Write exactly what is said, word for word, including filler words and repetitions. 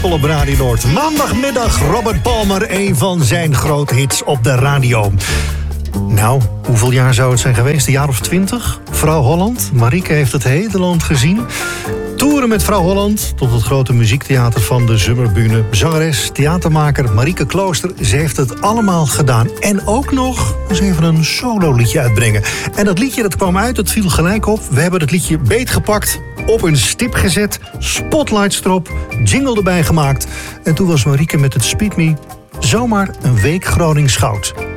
People op Radio Noord. Maandagmiddag Robert Palmer, een van zijn grote hits op de radio. Nou, hoeveel jaar zou het zijn geweest? Een jaar of twintig? Vrouw Holland. Marieke heeft het hele land gezien. Toeren met Vrouw Holland tot het grote muziektheater van de Zummerbühne. Zangeres, theatermaker Marieke Klooster. Ze heeft het allemaal gedaan. En ook nog eens even een solo liedje uitbrengen. En dat liedje dat kwam uit, dat viel gelijk op. We hebben het liedje beetgepakt, op een stip gezet, spotlights erop, jingle erbij gemaakt. En toen was Marieke met het Speed Me zomaar een week Gronings goud.